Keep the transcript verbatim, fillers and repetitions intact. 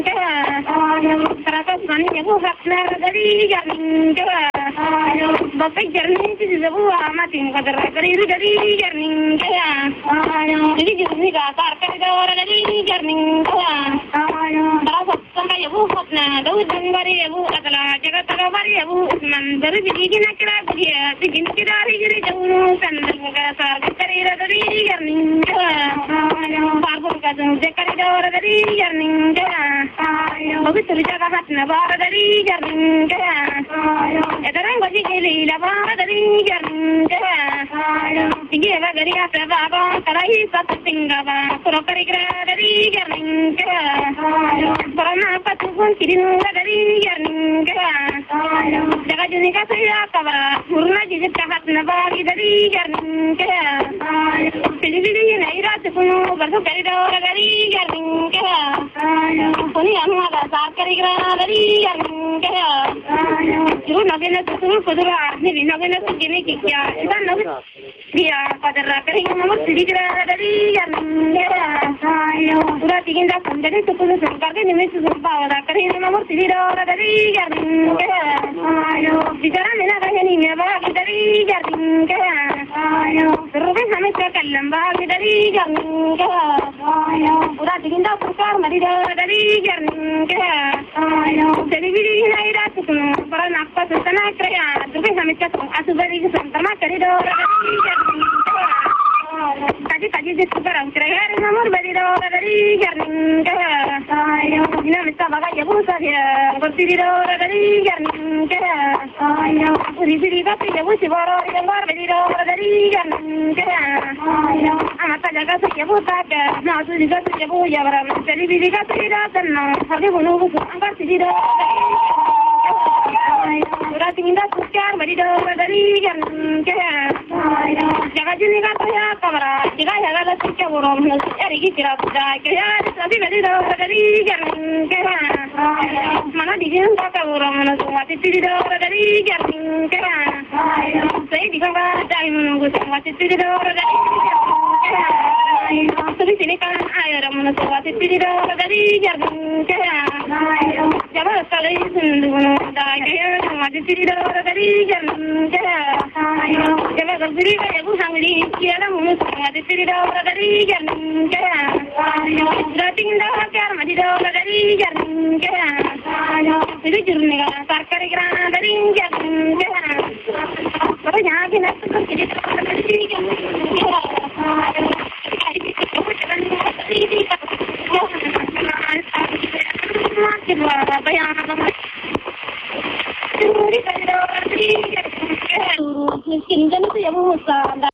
Terakas manis ya bu haknar dari jaring kewa. Bapak jaring itu juga bu amatin kadar dari dari jaring kewa. Jadi jadi kasar kada orang dari jaring kewa. Terakas sampai ya bu haknar daud dari ya bu adalah jaga terabari ya bu man dari bikin kira dia bikin kira hari jauh kan kasar dari dari jaring kewa. Parpun kadang jakari orang dari jaring kewa. Bagus cerita kahat na bara dari jaring kaya. Edarang baji kili la bara dari jaring kaya. Tinggi ba dari asa ba ba tarai satu tingga ba suro karigra dari jaring kaya. Barana patupun kirin dari jaring kaya. Jaga juni ka saya kabara murna jijit kahat na bagi dari jaring kaya. Pilih-pilih na irat punu barso kari dari jaring kaya. Puni anu ada saat kira dari yang kaya. Juru nabi nasi tu kudura ni bina nabi nasi kini kikya. Iban nabi dia pada rakering nomor siri kira dari yang kaya. Pura tingin dah sendiri tu pun sengkar ke nimis sumpah rakering nomor siri dari yang kaya. Bicara mana kaya ni meba dari yang kaya. Terus kami terkalam bah dari yang kaya. Pura tingin dah sengkar mari dari yang kaya. Jadi biri ini ada tu para nakpa tu tanah kaya. Terus kami cakap asubari kesantama kari dora dari yang kaji kaji di sekarang kaya nomor beri dora dari yang kaya. Ini mesti bagai ya busa dia berdiri dora dari yang kaya. Biri biri tapi ya busi baru yang baru beri dora dari yang kaya. Amat jaga saja buta ke, nasu juga saja bu ya baram. Jadi biri kata tidak tenang, hari bunuh busu angkat tidak. Surat minta sukar beri dora dari yang kaya. Jaga juni kata ya kamera, jika ya ada sukar burung, hari kita sudah kaya. Tapi beri dora dari yang kaya. Mana di sini kata burung, mati tidak dari yang kaya. Saya di kamera cai menunggu mati tidak dari yang kaya. Tapi sini kan air menunggu mati tidak dari yang kaya. Jangan sekali sendiri kaya mati tidak dari yang kaya. Jangan berdiri kayak bu sangli kiara menunggu mati tidak dari yang kaya. Berarti kita kaya mati tidak dari yang kaya. Jadi jurni kan sarkari kerana dari yang kaya. Kalau jangan kita tuh jadi dari yang kaya. Apa yang miskin kan itu ya musa, anda